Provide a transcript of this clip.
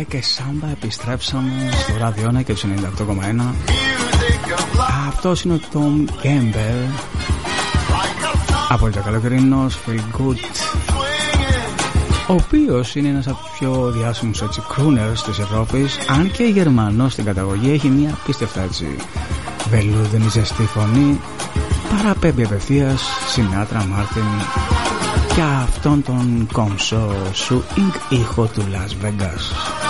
και σάμπα επιστρέψαμε στο ραδιόνα και του 98,1. Αυτός είναι ο Tom Campbell από το καλοκαιρινός Feel Good, ο οποίος είναι ένας από τους πιο διάσημους crooners της Ευρώπης, αν και Γερμανός στην καταγωγή. Έχει μια απίστευτα βελούδινη ζεστή φωνή, παραπέμπει απευθείας Σινάτρα, Μάρτιν και αυτόν τον κομψό swing ήχο του Las Vegas.